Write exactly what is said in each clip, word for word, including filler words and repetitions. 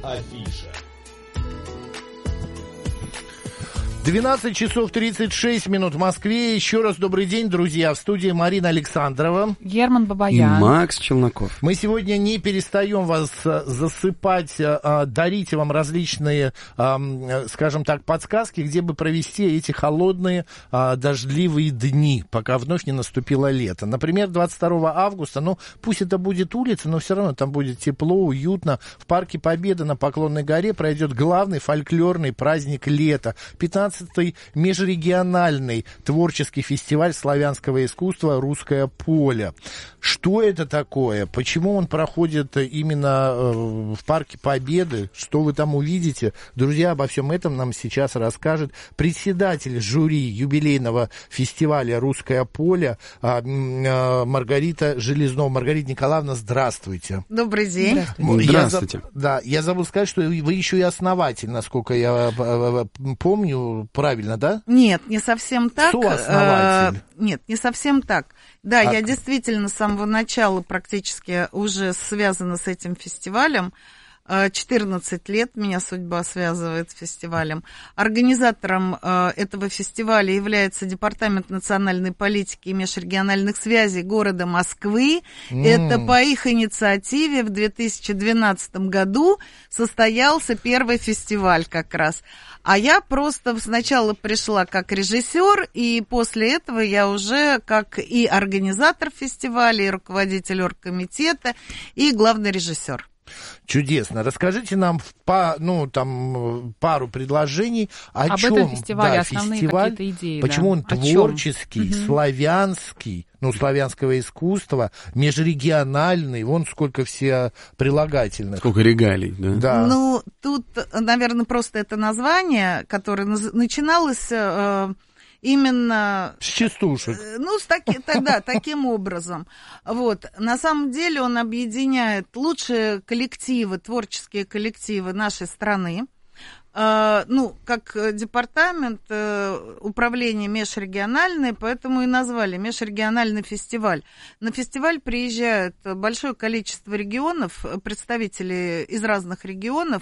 Афиша. двенадцать часов тридцать шесть минут в Москве. Еще раз добрый день, друзья. В студии Марина Александрова. Герман Бабаян. И Макс Челноков. Мы сегодня не перестаем вас засыпать, дарить вам различные, скажем так, подсказки, где бы провести эти холодные дождливые дни, пока вновь не наступило лето. Например, двадцать второго августа, ну, пусть это будет улица, но все равно там будет тепло, уютно. В Парке Победы на Поклонной горе пройдет главный фольклорный праздник лета. пятнадцатый межрегиональный творческий фестиваль славянского искусства «Русское поле». Что это такое? Почему он проходит именно в Парке Победы? Что вы там увидите? Друзья, обо всем этом нам сейчас расскажет председатель жюри юбилейного фестиваля «Русское поле» Маргарита Железнова. Маргарита Николаевна, здравствуйте. Добрый день. Здравствуйте. Я, Здравствуйте. Да, я забыл сказать, что вы еще и основатель, насколько я помню. Правильно, да? Нет, не совсем так. Сооснователь. Нет, не совсем так. Да, А... я действительно с самого начала практически уже связана с этим фестивалем. четырнадцать лет меня судьба связывает с фестивалем. Организатором этого фестиваля является Департамент национальной политики и межрегиональных связей города Москвы. Mm. Это по их инициативе в две тысячи двенадцатом году состоялся первый фестиваль как раз. А я просто сначала пришла как режиссер, и после этого я уже как и организатор фестиваля, и руководитель оргкомитета, и главный режиссер. Чудесно. Расскажите нам по, ну, там, пару предложений, о Об чем этом фестивале, да, основные фестиваль, какие-то идеи. почему Да. он О творческий, чем? славянский, ну, славянского искусства, межрегиональный, вон сколько все прилагательных. Сколько регалий, да? Да. Ну, тут, наверное, просто это название, которое начиналось... Э, Именно... С частушек. Ну, с таки, тогда, таким образом. Вот. На самом деле он объединяет лучшие коллективы, творческие коллективы нашей страны. Uh, ну, как департамент uh, управления межрегиональное, поэтому и назвали межрегиональный фестиваль. На фестиваль приезжают большое количество регионов, представители из разных регионов,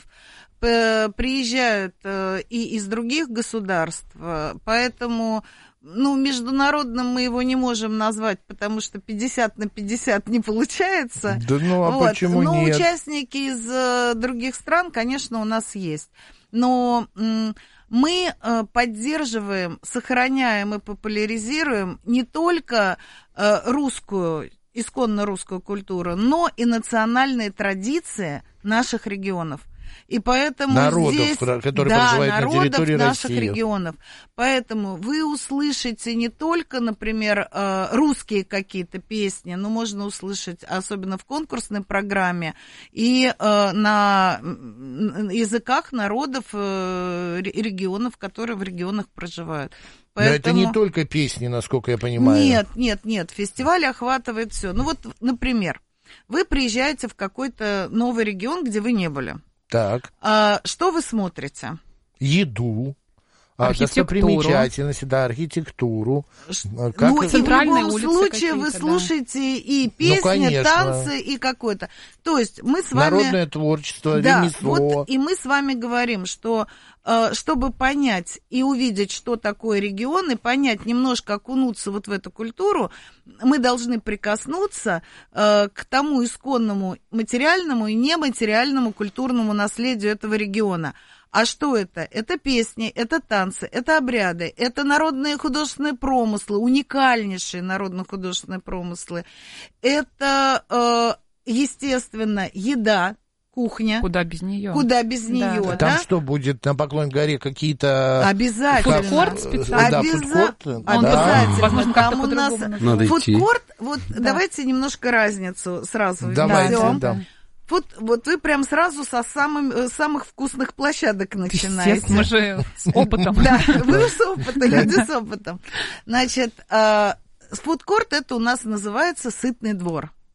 приезжают uh, и из других государств, поэтому... Ну, международным мы его не можем назвать, потому что пятьдесят на пятьдесят не получается. Да ну, а вот. почему Но нет? участники из uh, других стран, конечно, у нас есть. Но м- мы uh, поддерживаем, сохраняем и популяризируем не только uh, русскую, исконно русскую культуру, но и национальные традиции наших регионов. И поэтому народов, здесь, которые да, проживают народов на территории наших России. регионов. Поэтому вы услышите не только, например, русские какие-то песни, но можно услышать, особенно в конкурсной программе, и на языках народов регионов, которые в регионах проживают. Поэтому... Но это не только песни, насколько я понимаю. Нет, нет, нет, фестиваль охватывает все. Ну вот, например, вы приезжаете в какой-то новый регион, где вы не были. Так. А, что вы смотрите? Еду. Архитектуру. Достопримечательности, да, архитектуру. Как Ну, это? и в любом случае вы да. слушаете и песни, ну, танцы, и какое-то. То есть мы с вами... Народное творчество, да, ремесло. Вот, и мы с вами говорим, что э, чтобы понять и увидеть, что такое регион, и понять, немножко окунуться вот в эту культуру, мы должны прикоснуться э, к тому исконному материальному и нематериальному культурному наследию этого региона. А что это? Это песни, это танцы, это обряды, это народные художественные промыслы, уникальнейшие народно-художественные промыслы. Это, э, естественно, еда, кухня. Куда без нее? Куда без нее, да? Там что будет на Поклонной горе? Какие-то... Обязательно. Фудкорт специально? Да, Обяза... фудкорт. Обязательно. Возможно, Там как-то у нас Надо фудкорт, вот Да. давайте немножко разницу сразу Давайте, введем. да. Вот, вот вы прям сразу со самым, самых вкусных площадок начинаете. Естественно, мы же с опытом. Да, вы с опытом, люди с опытом. Значит, фудкорт это у нас называется сытный двор.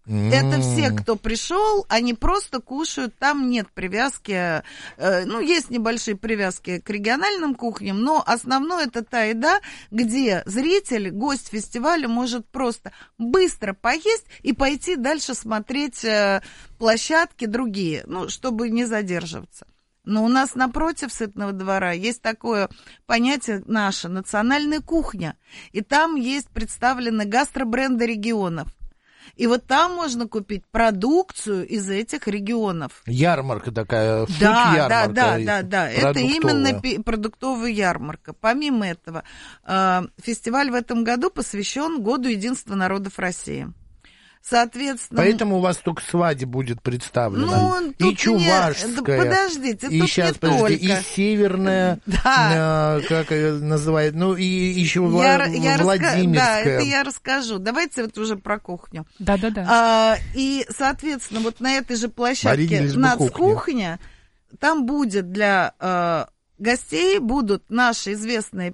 Mm. Это все, кто пришел, они просто кушают, там нет привязки, э, ну, есть небольшие привязки к региональным кухням, но основное это та еда, где зритель, гость фестиваля может просто быстро поесть и пойти дальше смотреть э, площадки другие, ну, чтобы не задерживаться. Но у нас напротив Сытного двора есть такое понятие наше, национальная кухня, и там есть представлены гастробренды регионов. И вот там можно купить продукцию из этих регионов. Ярмарка такая, да, фуд-ярмарка. Да, да, да, да. Это именно продуктовая ярмарка. Помимо этого, фестиваль в этом году посвящен Году единства народов России. Соответственно... Поэтому у вас только свадьба будет представлена. Ну, и чувашская. Не... Да, подождите, и тут сейчас, не подожди, только. И северная, да. э, как ее называют, ну и еще я, я Владимирская. Раска... Да, это я расскажу. Давайте вот уже про кухню. Да-да-да. А, и, соответственно, вот на этой же площадке нацкухня, там будет для э, гостей, будут наши известные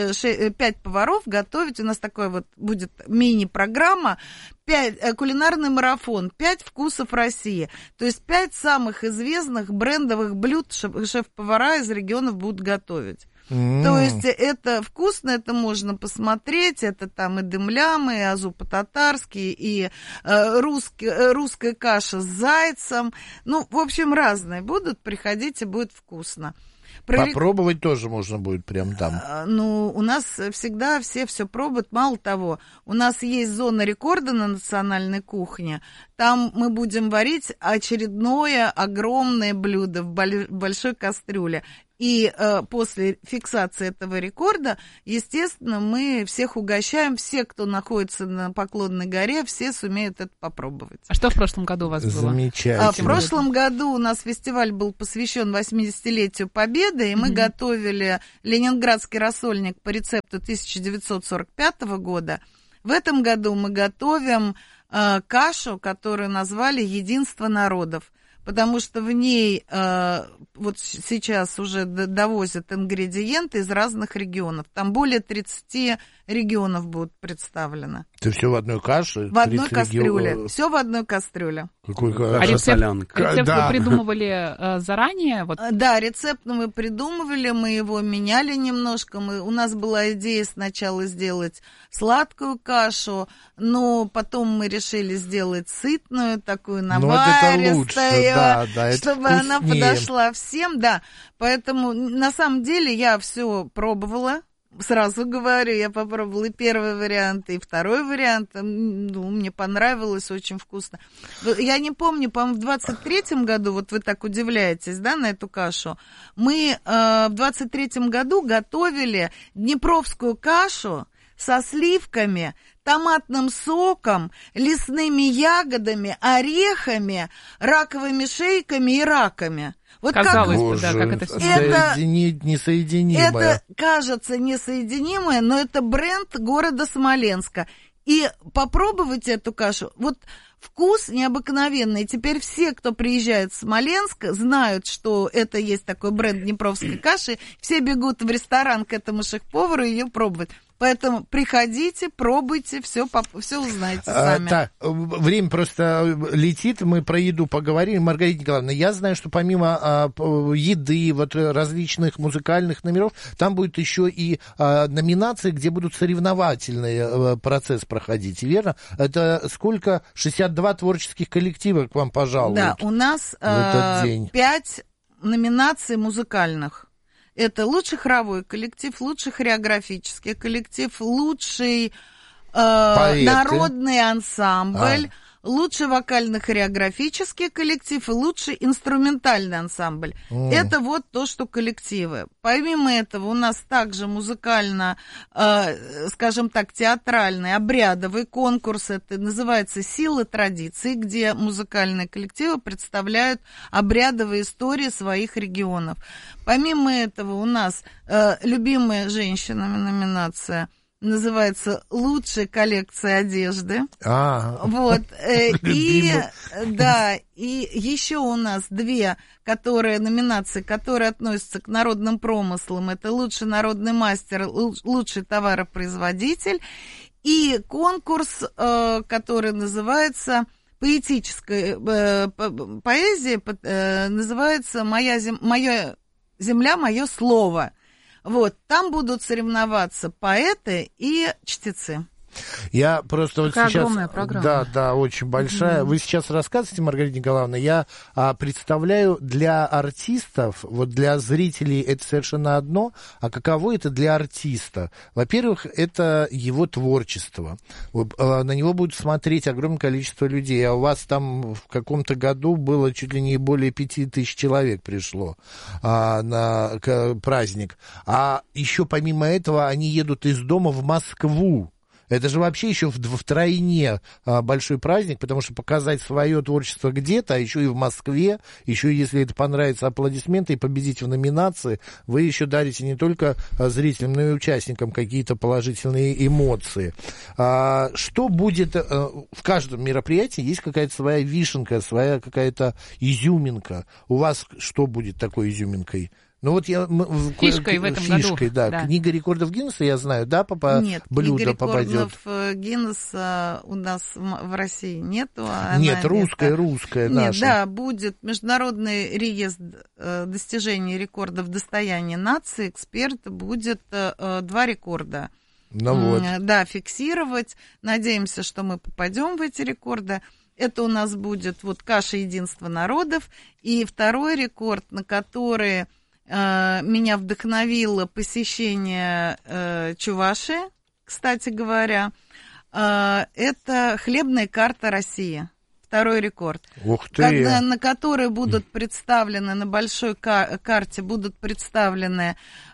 пять поваров готовить. У нас такой вот будет мини-программа, пять, кулинарный марафон, пять вкусов России. То есть пять самых известных брендовых блюд шеф-повара из регионов будут готовить. Mm. То есть это вкусно, это можно посмотреть, это там и дымлямы, и азу по-татарски, и э, русский, э, русская каша с зайцем. Ну, в общем, разные будут, приходите, будет вкусно. Попробовать тоже можно будет прям там. Ну, у нас всегда все все пробуют. Мало того, у нас есть зона рекорда на национальной кухне. Там мы будем варить очередное огромное блюдо в большой кастрюле. И э, после фиксации этого рекорда, естественно, мы всех угощаем, все, кто находится на Поклонной горе, все сумеют это попробовать. А что в прошлом году у вас было? Замечательно. А в прошлом году у нас фестиваль был посвящен восьмидесятилетию Победы, и мы mm-hmm. готовили ленинградский рассольник по рецепту тысяча девятьсот сорок пятого года. В этом году мы готовим э, кашу, которую назвали «Единство народов». Потому что в ней э, вот сейчас уже довозят ингредиенты из разных регионов. Там более тридцати регионов будут представлены. Это все в одной каше? В одной кастрюле. Регион... Все в одной кастрюле. Какой а рецепт, рецепт да. вы придумывали э, заранее? Вот. Да, рецепт мы придумывали, мы его меняли немножко. Мы, у нас была идея сначала сделать сладкую кашу, но потом мы решили сделать сытную, такую наваристую, да, да, чтобы вкуснее. Она подошла всем. Да, поэтому на самом деле я все пробовала. Сразу говорю, я попробовала и первый вариант, и второй вариант. Ну, мне понравилось, очень вкусно. Я не помню, по-моему, в двадцать третьем году, вот вы так удивляетесь, да, на эту кашу, мы э, в двадцать третьем году готовили днепровскую кашу со сливками, томатным соком, лесными ягодами, орехами, раковыми шейками и раками. Вот казалось как, бы, да, как это все. Это, Соединить несоединимое. Это кажется несоединимое, но это бренд города Смоленска. И попробовать эту кашу, вот вкус необыкновенный. Теперь все, кто приезжает в Смоленск, знают, что это есть такой бренд днепровской каши. Все бегут в ресторан к этому шеф-повару и ее пробовать. Поэтому приходите, пробуйте, все, все узнаете сами. А, так, время просто летит, мы про еду поговорим. Маргарита Николаевна, я знаю, что помимо а, еды, вот различных музыкальных номеров, там будет еще и а, номинации, где будут соревновательный а, процесс проходить, верно? Это сколько? шестьдесят два творческих коллектива к вам пожалуют. Да, у нас а, пять номинаций музыкальных. Это лучший хоровой коллектив, лучший хореографический коллектив, лучший э, народный ансамбль, а. лучший вокально-хореографический коллектив и лучший инструментальный ансамбль. Mm. Это вот то, что коллективы. Помимо этого у нас также музыкально, э, скажем так, театральный, обрядовый конкурс. Это называется «Силы традиций», где музыкальные коллективы представляют обрядовые истории своих регионов. Помимо этого у нас э, любимая женщинами номинация называется «Лучшая коллекция одежды». А, вот. Э, и, да, и еще у нас две которые, номинации, которые относятся к народным промыслам. Это «Лучший народный мастер», «Лучший товаропроизводитель». И конкурс, э, который называется поэтической э, поэзии э, называется «Моя, зем... «Моя земля, мое слово». Вот, там будут соревноваться поэты и чтецы. Я просто вот Какая сейчас... огромная программа. Да, да, очень большая. Mm-hmm. Вы сейчас рассказываете, Маргарита Николаевна, я а, представляю для артистов, вот для зрителей это совершенно одно, а каково это для артиста? Во-первых, это его творчество. А, на него будет смотреть огромное количество людей, а у вас там в каком-то году было чуть ли не более пяти тысяч человек пришло а, на к, праздник. А еще помимо этого они едут из дома в Москву. Это же вообще еще втройне а, большой праздник, потому что показать свое творчество где-то, а еще и в Москве, еще если это понравится, аплодисменты и победить в номинации, вы еще дарите не только а, зрителям, но и участникам какие-то положительные эмоции. А, что будет а, в каждом мероприятии? Есть какая-то своя вишенка, своя какая-то изюминка. У вас что будет такой изюминкой? Ну вот я... Фишкой в этом фишкой, году. Да. Да. Книга рекордов Гиннесса, я знаю, да, по Нет, блюдо попадет? Нет, книга рекордов Гиннесса у нас в России нету. Нет, русская, это... русская Нет, наша. да, будет Международный реестр достижений рекордов достояния нации, эксперт, будет два рекорда. Ну вот. Да, фиксировать. Надеемся, что мы попадем в эти рекорды. Это у нас будет вот каша единства народов. И второй рекорд, на который... меня вдохновило посещение э, Чувашии, кстати говоря. Э, это хлебная карта России. Второй рекорд. Ух ты! Когда, на которой будут представлены, на большой кар- карте будут представлены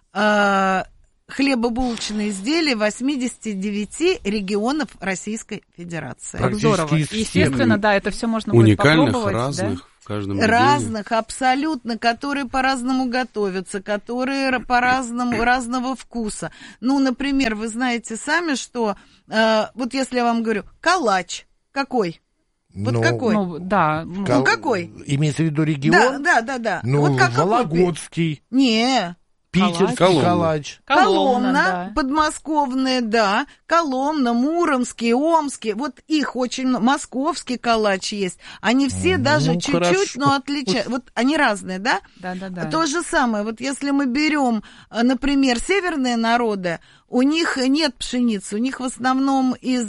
э, хлебобулочные изделия восьмидесяти девяти регионов Российской Федерации. Как здорово. Естественно, да, это все можно уникальных, будет попробовать. Разных. Да? В каждом Разных, регионе. абсолютно, которые по-разному готовятся, которые по-разному, разного вкуса. Ну, например, вы знаете сами, что, э, вот если я вам говорю, калач, какой? Вот ну, какой? Ну, да. Ну, ну, какой? Имеется в виду регион? Да, да, да, да. Ну, вот как Вологодский. Не. Питерский Коломна. калач. Коломна, Коломна, да. подмосковная, да, Коломна, Муромский, Омский, вот их очень много, московский калач есть, они все ну, даже ну, чуть-чуть, хорошо. но отличаются, вот они разные, да? Да, да, да. То же самое, вот если мы берем, например, северные народы, у них нет пшеницы, у них в основном из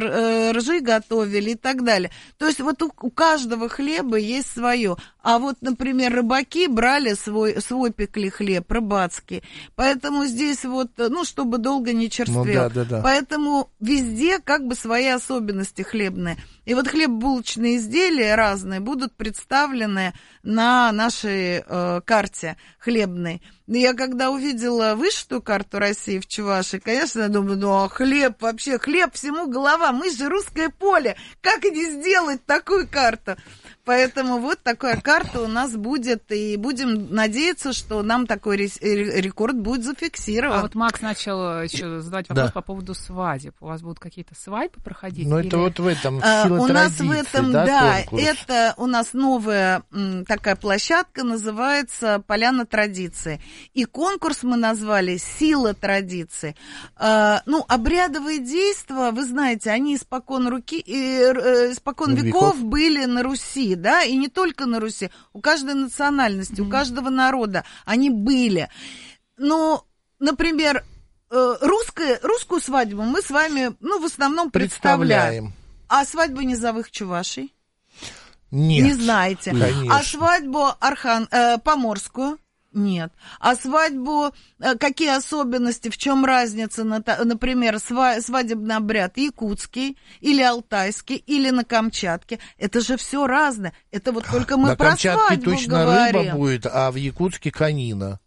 ржи готовили и так далее. То есть вот у, у каждого хлеба есть свое. А вот, например, рыбаки брали свой, свой пекли хлеб, рыбацкий. Поэтому здесь вот, ну, чтобы долго не черствел. Ну, да, да, да. Поэтому везде как бы свои особенности хлебные. И вот хлебобулочные изделия разные будут представлены на нашей э, карте хлебной. Я когда увидела вышитую карту России в Чувашии, конечно, я думаю, ну а хлеб, вообще хлеб всему голова, мы же русское поле, как не сделать такую карту? Поэтому вот такая карта у нас будет, и будем надеяться, что нам такой рекорд будет зафиксирован. А вот Макс начал еще задавать вопрос да. по поводу свадеб. У вас будут какие-то свадьбы проходить? Ну, или... это вот в этом, а, сила у традиции, нас в этом, да, да, конкурс? Это у нас новая м, такая площадка, называется «Поляна традиции». И конкурс мы назвали «Сила традиции». А, ну, обрядовые действия, вы знаете, они испокон, руки, и, э, испокон веков, веков были на Руси, да, и не только на Руси, у каждой национальности, mm-hmm. у каждого народа они были. Но, например, русская, русскую свадьбу мы с вами, ну, в основном представляем. представляем. А свадьбу низовых чувашей? Нет. Не знаете. Конечно. А свадьбу архан, э, поморскую? Нет. А свадьбу, какие особенности, в чем разница, например, свадебный обряд якутский или алтайский или на Камчатке? Это же все разное. Это вот только мы на про Камчатке свадьбу точно говорим. Рыба будет, а в Якутске конина.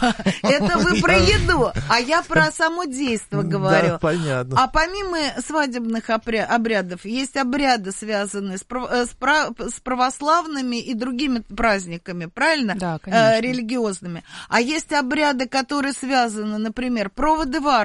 Это вы про еду, а я про само действо говорю. Да, понятно. А помимо свадебных обрядов, есть обряды, связанные с православными и другими праздниками, правильно? Да, конечно. Религиозными. А есть обряды, которые связаны, например, проводы в армию.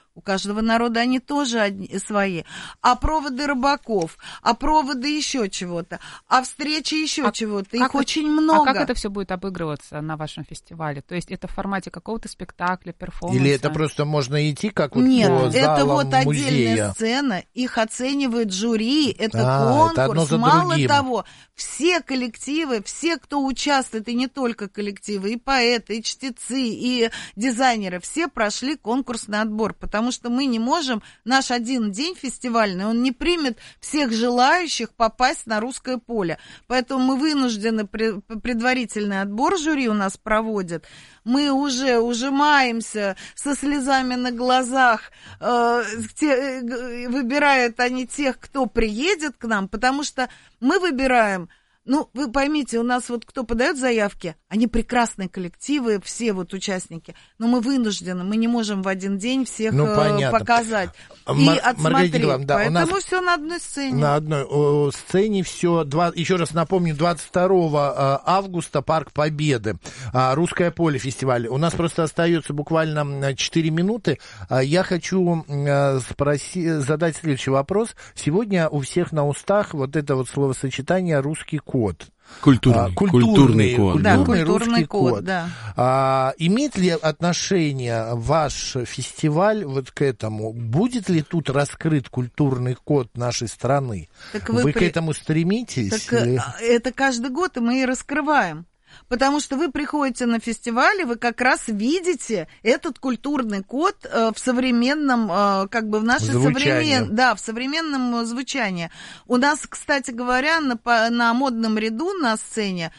У каждого народа они тоже одни, свои. А проводы рыбаков, а проводы еще чего-то, а встречи еще а чего-то. Их очень это, много. А как это все будет обыгрываться на вашем фестивале? То есть это в формате какого-то спектакля, перформанса? Или это просто можно идти как вот Нет, по это залам вот отдельная музея? Сцена. Их оценивает жюри. Это а, конкурс. Это одно за Мало другим. того, все коллективы, все, кто участвует, и не только коллективы, и поэты, и чтецы, и дизайнеры, все прошли конкурсный отбор, потому что мы не можем, наш один день фестивальный, он не примет всех желающих попасть на русское поле. Поэтому мы вынуждены, предварительный отбор жюри у нас проводят, мы уже ужимаемся со слезами на глазах, э, те, выбирают они тех, кто приедет к нам, потому что мы выбираем. Ну, вы поймите, у нас вот кто подает заявки, они прекрасные коллективы, все вот участники, но мы вынуждены, мы не можем в один день всех ну, показать и Мар- отсмотреть. Да, поэтому все на одной сцене. На одной о, сцене все. Два, еще раз напомню, двадцать второго августа Парк Победы, Русское поле фестиваль. У нас просто остается буквально четыре минуты. Я хочу спросить, задать следующий вопрос. Сегодня у всех на устах вот это вот словосочетание «русский код». Культурный, а, культурный, культурный код. Да, культурный, культурный код, код. Да. А, имеет ли отношение ваш фестиваль вот к этому? Будет ли тут раскрыт культурный код нашей страны? Так вы вы при... к этому стремитесь? Так, или... Это каждый год и мы и раскрываем. Потому что вы приходите на фестиваль, и вы как раз видите этот культурный код в современном, как бы в нашей современном, да, в современном звучании. У нас, кстати говоря, на, на модном ряду на сцене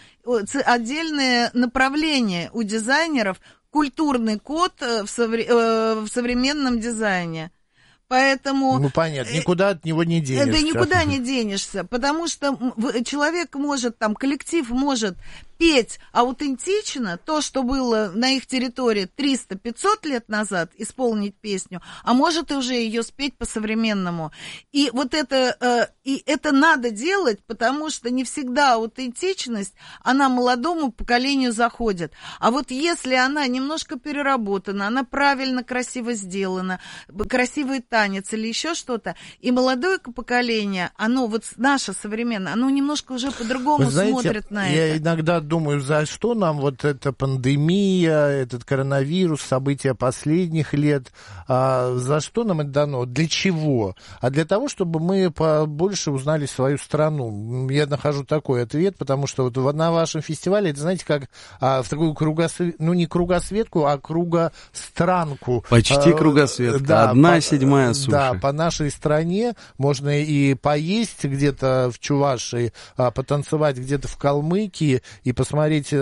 отдельное направление у дизайнеров культурный код в, совре- в современном дизайне. Поэтому... Ну, понятно, никуда от него не денешься. Да никуда не денешься, потому что человек может, там, коллектив может петь аутентично то, что было на их территории триста-пятьсот лет назад, исполнить песню, а может уже ее спеть по-современному. И вот это, и это надо делать, потому что не всегда аутентичность, она молодому поколению заходит. А вот если она немножко переработана, она правильно, красиво сделана, красивый танец или еще что-то, и молодое поколение, оно вот наше современное, оно немножко уже по-другому Вы знаете, смотрит на я это. иногда думаю, за что нам вот эта пандемия, этот коронавирус, события последних лет, а, за что нам это дано, для чего? А для того, чтобы мы побольше узнали свою страну. Я нахожу такой ответ, потому что вот на вашем фестивале, это, знаете, как а, в такую кругосветку, ну не кругосветку, а кругостранку. Почти кругосветка, да, одна по, седьмая суши. Да, по нашей стране можно и поесть где-то в Чувашии, а, потанцевать где-то в Калмыкии и посмотреть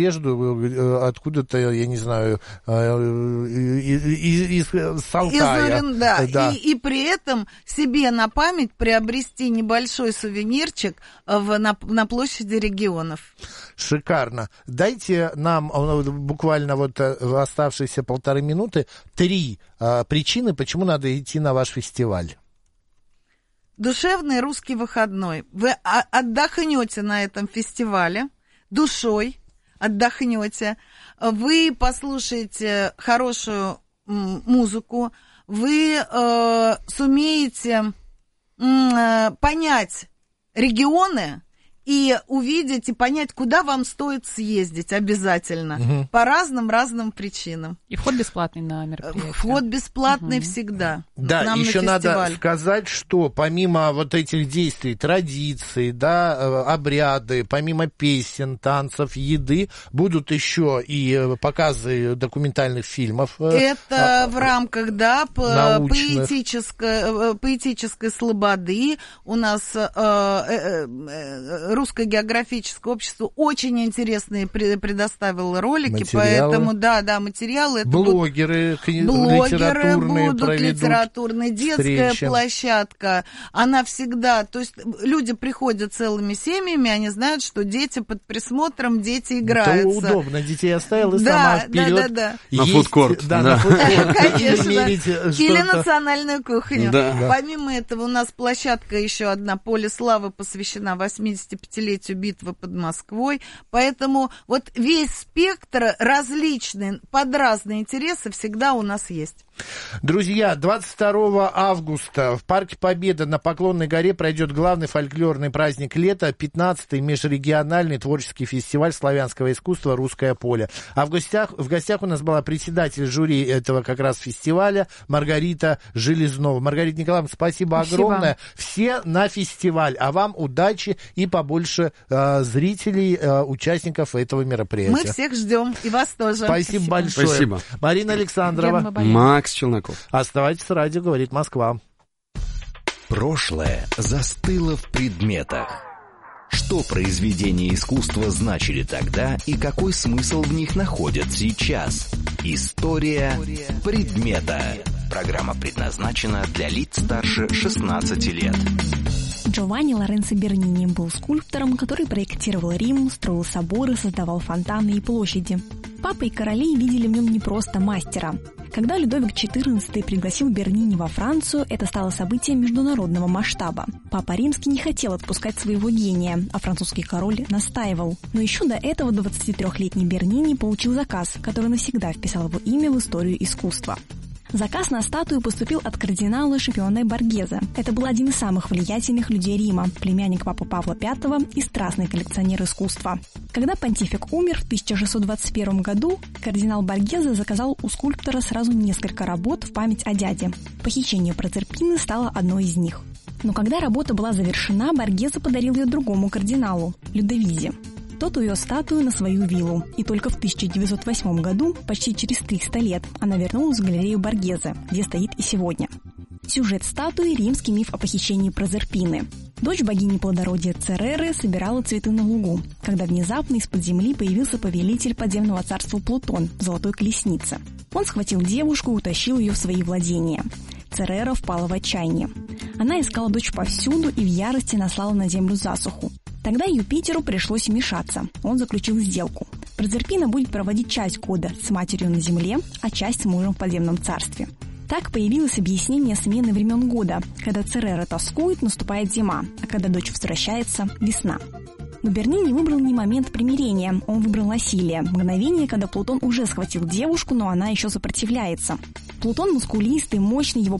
одежду откуда-то, я не знаю, из, из, из Алтая. Из, да. Да. И, и при этом себе на память приобрести небольшой сувенирчик в, на, на площади регионов. Шикарно. Дайте нам буквально вот оставшиеся полторы минуты три а, причины, почему надо идти на ваш фестиваль. Душевный русский выходной. Вы отдохнете на этом фестивале душой, отдохнете, вы послушаете хорошую музыку, вы э, сумеете э, понять регионы и увидеть и понять, куда вам стоит съездить обязательно, угу. по разным-разным причинам. И вход бесплатный на мероприятие. Вход бесплатный угу. всегда. Да, еще на надо сказать, что помимо вот этих действий, традиций, да, обряды, помимо песен, танцев, еды, будут еще и показы документальных фильмов. Это а, в рамках, да, поэтической, поэтической слободы. У нас э, э, э, Русское географическое общество очень интересные предоставило ролики, материалы. Поэтому, да, да, материалы. Это блогеры, будут, блогеры будут, проведут литературная, детская встречи. Площадка. Она всегда, то есть люди приходят целыми семьями, они знают, что дети под присмотром, дети играются. Это удобно, детей оставил и да, сама вперед. Да, да, да. На фудкорт. Да, да. на фудкорт. Конечно. Или национальную кухню. Да. Помимо этого у нас площадка еще одна, Поле славы, посвящена восьмидесятипятилетию битвы под Москвой. Поэтому вот весь спектр различный, под разные интересы всегда у нас есть. Друзья, двадцать второго августа в Парке Победы на Поклонной горе пройдет главный фольклорный праздник лета, пятнадцатый межрегиональный творческий фестиваль славянского искусства «Русское поле». А в гостях, в гостях у нас была председатель жюри этого как раз фестиваля Маргарита Железнова. Маргарита Николаевна, спасибо, спасибо огромное. Все на фестиваль, а вам удачи и побольше э, зрителей, э, участников этого мероприятия. Мы всех ждем, и вас тоже. Спасибо, спасибо. большое. Спасибо. Марина Александрова. Макс Челноков. Оставайтесь с радио, говорит Москва. Прошлое застыло в предметах. Что произведения искусства значили тогда и какой смысл в них находят сейчас? История предмета. Программа предназначена для лиц старше шестнадцати лет. Джованни Лоренцо Бернини был скульптором, который проектировал Рим, строил соборы, создавал фонтаны и площади. Папы и короли видели в нем не просто мастера. Когда Людовик четырнадцатый пригласил Бернини во Францию, это стало событием международного масштаба. Папа Римский не хотел отпускать своего гения, а французский король настаивал. Но еще до этого двадцатитрёхлетний Бернини получил заказ, который навсегда вписал его имя в историю искусства. Заказ на статую поступил от кардинала Шипионе Боргезе. Это был один из самых влиятельных людей Рима, племянник папы Павла Пятого и страстный коллекционер искусства. Когда понтифик умер в тысяча шестьсот двадцать первом году, кардинал Боргезе заказал у скульптора сразу несколько работ в память о дяде. Похищение Прозерпины стало одной из них. Но когда работа была завершена, Боргезе подарил ее другому кардиналу – Людовизе. Тот увез статую на свою виллу, и только в тысяча девятьсот восьмом году, почти через триста лет, она вернулась в галерею Боргезе, где стоит и сегодня. Сюжет статуи – римский миф о похищении Прозерпины. Дочь богини плодородия Цереры собирала цветы на лугу, когда внезапно из-под земли появился повелитель подземного царства Плутон в золотой колеснице. Он схватил девушку и утащил ее в свои владения. Церера впала в отчаяние. Она искала дочь повсюду и в ярости наслала на землю засуху. Тогда Юпитеру пришлось вмешаться. Он заключил сделку. Прозерпина будет проводить часть года с матерью на земле, а часть с мужем в подземном царстве. Так появилось объяснение смены времен года. Когда Церера тоскует, наступает зима, а когда дочь возвращается – весна. Но Бернини выбрал не момент примирения, он выбрал насилие. Мгновение, когда Плутон уже схватил девушку, но она еще сопротивляется. Плутон мускулистый, мощный, его